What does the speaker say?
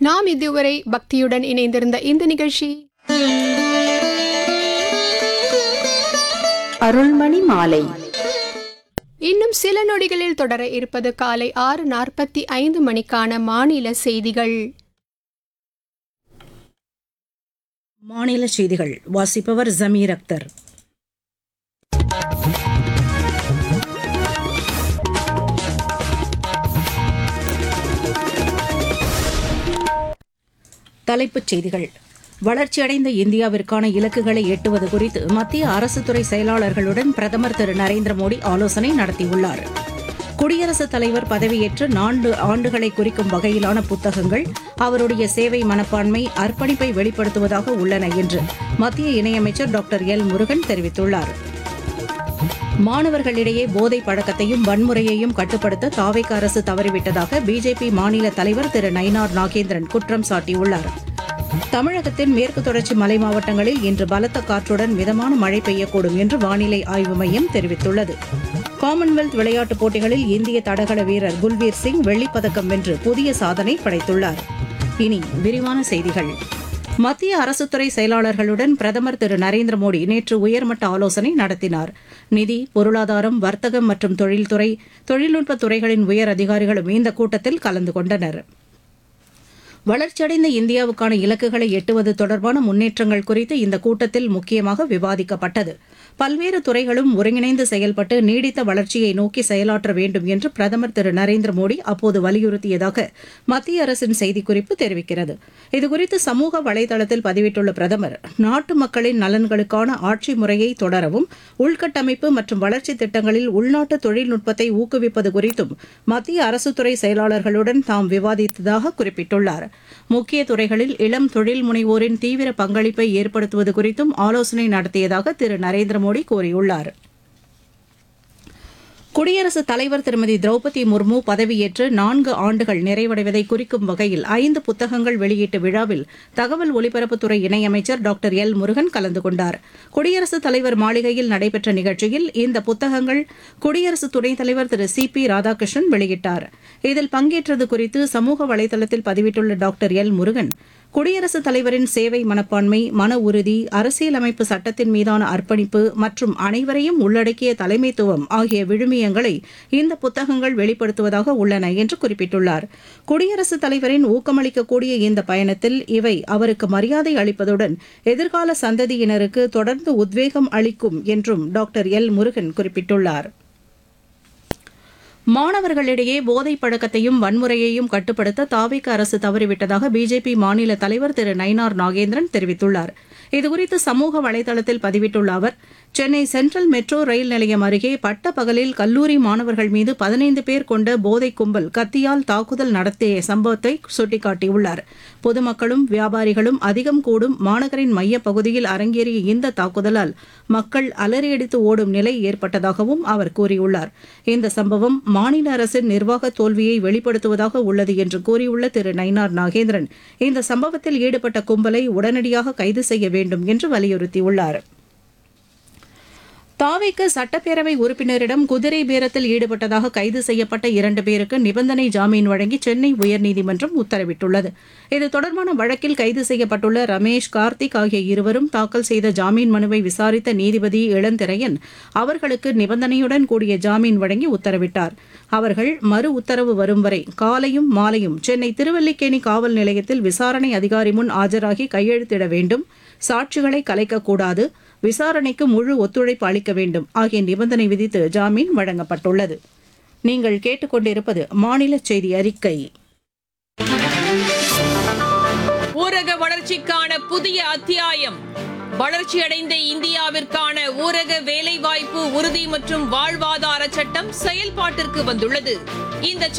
நாம் இதுவரை பக்தியுடன் இணைந்திருந்த இந்த நிகழ்ச்சி அருள்மணி மாலை. இன்னும் சில நொடிகளில் தொடர இருப்பது காலை 6:45 மணிக்கான மாநில செய்திகள். மாநில செய்திகள் வாசிப்பவர் ஜமீர் அக்தர். தலைப்புச் செய்திகள். வளர்ச்சியடைந்த இந்தியாவிற்கான இலக்குகளை எட்டுவது குறித்து மத்திய அரசு துறை செயலாளர்களுடன் பிரதமர் திரு நரேந்திர மோடி ஆலோசனை நடத்தியுள்ளார். குடியரசுத் தலைவர் பதவியேற்று 4 ஆண்டுகளை குறிக்கும் வகையிலான புத்தகங்கள் அவருடைய சேவை மனப்பான்மை, அர்ப்பணிப்பை வெளிப்படுத்துவதாக உள்ளன என்று மத்திய இணையமைச்சர் டாக்டர் எல் முருகன் தெரிவித்துள்ளார். மாணவர்களிடையே போதை பழக்கத்தையும் வன்முறையையும் கட்டுப்படுத்த தாவேக அரசு தவறிவிட்டதாக பிஜேபி மாநில தலைவர் திரு நயினார் நாகேந்திரன் குற்றம் சாட்டியுள்ளார். தமிழகத்தின் மேற்கு தொடர்ச்சி மலை மாவட்டங்களில் இன்று பலத்த காற்றுடன் மிதமான மழை பெய்யக்கூடும் என்று வானிலை ஆய்வு மையம் தெரிவித்துள்ளது. காமன்வெல்த் விளையாட்டுப் போட்டிகளில் இந்திய தடகள வீரர் குல்வீர் சிங் வெள்ளிப்பதக்கம் வென்று புதிய சாதனை படைத்துள்ளார். இனி விரிவான செய்திகள். மத்திய அரசுத்துறை செயலாளர்களுடன் பிரதமர் திரு நரேந்திர மோடி நேற்று உயர்மட்ட ஆலோசனை நடத்தினார். நிதி, பொருளாதாரம், வர்த்தகம் மற்றும் தொழில்துறை, தொழில்நுட்பத் துறைகளின் உயர் அதிகாரிகளும் இந்த கூட்டத்தில் கலந்து கொண்டனர். வளர்ச்சியடைந்த இந்தியாவுக்கான இலக்குகளை எட்டுவது தொடர்பான முன்னேற்றங்கள் குறித்து இந்த கூட்டத்தில் முக்கியமாக விவாதிக்கப்பட்டது. பல்வேறு துறைகளும் ஒருங்கிணைந்து செயல்பட்டு நீடித்த வளர்ச்சியை நோக்கி செயலாற்ற வேண்டும் என்று பிரதமர் திரு நரேந்திர மோடி அப்போது வலியுறுத்தியதாக மத்திய அரசின் செய்திக்குறிப்பு தெரிவிக்கிறது. இதுகுறித்து சமூக வலைதளத்தில் பதிவிட்டுள்ள பிரதமர், நாட்டு மக்களின் நலன்களுக்கான ஆட்சி முறையை தொடரவும், உள்கட்டமைப்பு மற்றும் வளர்ச்சி திட்டங்களில் உள்நாட்டு தொழில்நுட்பத்தை ஊக்குவிப்பது குறித்தும் மத்திய அரசுத்துறை செயலாளர்களுடன் தாம் விவாதித்ததாக குறிப்பிட்டுள்ளார். முக்கிய துறைகளில் இளம் தொழில் முனைவோரின் தீவிர பங்களிப்பை ஏற்படுத்துவது குறித்தும் ஆலோசனை நடத்தியதாக திரு நரேந்திர மோடி கூறியுள்ளார். குடியரசுத் தலைவர் திருமதி திரௌபதி முர்மு பதவியேற்று 4 ஆண்டுகள் நிறைவடைவதை குறிக்கும் வகையில் 5 புத்தகங்கள் வெளியீட்டு விழாவில் தகவல் ஒலிபரப்புத்துறை இணையமைச்சர் டாக்டர் எல் முருகன் கலந்து கொண்டார். குடியரசுத் தலைவர் மாளிகையில் நடைபெற்ற நிகழ்ச்சியில் இந்த புத்தகங்கள் குடியரசு துணைத் தலைவர் திரு சி.பி. ராதாகிருஷ்ணன் வெளியிட்டார். இதில் பங்கேற்றது குறித்து சமூக வலைதளத்தில் பதிவிட்டுள்ள டாக்டர் எல் முருகன், குடியரசுத் தலைவரின் சேவை மனப்பான்மை, மன உறுதி, அரசியலமைப்பு சட்டத்தின் மீதான அர்ப்பணிப்பு மற்றும் அனைவரையும் உள்ளடக்கிய தலைமைத்துவம் ஆகிய விழுமியங்களை இந்த புத்தகங்கள் வெளிப்படுத்துவதாக உள்ளன என்று குறிப்பிட்டுள்ளார். குடியரசுத் தலைவரின் ஊக்கமளிக்கக்கூடிய இந்த பயணத்தில் இவை அவருக்கு மரியாதை அளிப்பதுடன் எதிர்கால சந்ததியினருக்கு தொடர்ந்து உத்வேகம் அளிக்கும் என்றும் டாக்டர் எல் முருகன் குறிப்பிட்டுள்ளார். மாணவர்களிடையே போதைப் பழக்கத்தையும் வன்முறையையும் கட்டுப்படுத்த தாவேக அரசு தவறிவிட்டதாக பிஜேபி மாநில தலைவர் திரு நயினார் நாகேந்திரன் தெரிவித்துள்ளார். இதுகுறித்து சமூக வலைதளத்தில் பதிவிட்டுள்ள அவர், சென்னை சென்ட்ரல் மெட்ரோ ரயில் நிலையம் அருகே பட்ட பகலில் கல்லூரி மாணவர்கள் மீது 15 பேர் கொண்ட போதைக் கும்பல் கத்தியால் தாக்குதல் நடத்திய சம்பவத்தை சுட்டிக்காட்டியுள்ளார். பொதுமக்களும் வியாபாரிகளும் அதிகம் கூடும் மாநகரின் மையப்பகுதியில் அரங்கேறிய இந்த தாக்குதலால் மக்கள் அலறியடித்து ஓடும் நிலை ஏற்பட்டதாகவும் அவர் கூறியுள்ளார். இந்த சம்பவம் மாநில அரசின் நிர்வாக தோல்வியை வெளிப்படுத்துவதாக உள்ளது என்று கூறியுள்ள திரு நயினார் நாகேந்திரன், இந்த சம்பவத்தில் ஈடுபட்ட கும்பலை உடனடியாக கைது செய்ய வேண்டும் என்று வலியுறுத்தியுள்ளார். தாவேக சட்டப்பேரவை உறுப்பினரிடம் குதிரை பேரத்தில் ஈடுபட்டதாக கைது செய்யப்பட்ட 2 பேருக்கு நிபந்தனை ஜாமீன் வழங்கி சென்னை உயர்நீதிமன்றம் உத்தரவிட்டுள்ளது. இது தொடர்பான வழக்கில் கைது செய்யப்பட்டுள்ள ரமேஷ், கார்த்திக் ஆகிய இருவரும் தாக்கல் செய்த ஜாமீன் மனுவை விசாரித்த நீதிபதி இளந்திரையன் அவர்களுக்கு நிபந்தனையுடன் கூடிய ஜாமீன் வழங்கி உத்தரவிட்டார். அவர்கள் மறு உத்தரவு வரும் வரை காலையும் மாலையும் சென்னை திருவல்லிக்கேணி காவல் நிலையத்தில் விசாரணை அதிகாரி முன் ஆஜராகி கையெழுத்திட வேண்டும், சாட்சிகளை கலைக்கக்கூடாது, விசாரணைக்கு முழு ஒத்துழைப்பு அளிக்க வேண்டும் ஆகிய நிபந்தனை விதித்து ஜாமீன் வழங்கப்பட்டுள்ளது. நீங்கள் கேட்டுக்கொண்டிருப்பது மாநில செய்தி அறிக்கை. ஊரக வளர்ச்சிக்கான புதிய அத்தியாயம். வளர்ச்சியடைந்த இந்தியாவிற்கான ஊரக வேலைவாய்ப்பு உறுதி மற்றும் வாழ்வாதார சட்டம் செயல்பாட்டிற்கு வந்துள்ளது. இந்த